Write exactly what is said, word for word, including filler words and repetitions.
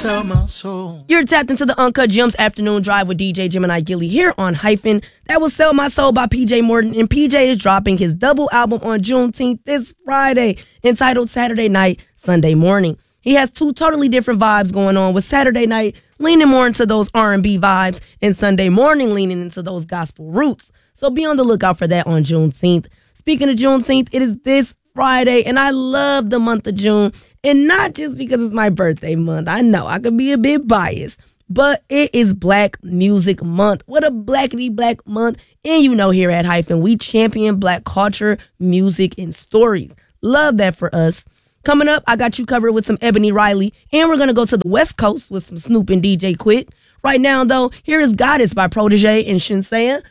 sell my soul. You're tapped into the Uncut Gems Afternoon Drive with D J Gemini Gilly here on Hyphen. That was Sell My Soul by P J Morton, and P J is dropping his double album on Juneteenth this Friday, entitled Saturday Night, Sunday Morning. He has two totally different vibes going on, with Saturday Night leaning more into those R and B vibes and Sunday Morning leaning into those gospel roots. So be on the lookout for that on Juneteenth. Speaking of Juneteenth, it is this Friday, and I love the month of June, and not just because it's my birthday month. I know I could be a bit biased, but it is Black Music Month. What a blackity black month. And you know, here at Hyphen, we champion Black culture, music, and stories. Love that for us. Coming up, I got you covered with some Ebony Riley, and we're going to go to the West Coast with some Snoop and D J Quick. Right now, though, here is Goddess by Protege and Shinsea.